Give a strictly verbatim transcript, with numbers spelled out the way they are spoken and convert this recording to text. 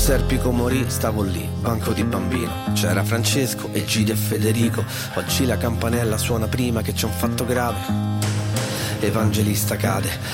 Serpico morì, stavo lì, banco di bambino. C'era Francesco e Gide e Federico. Oggi la campanella suona prima che c'è un fatto grave. Evangelista cade,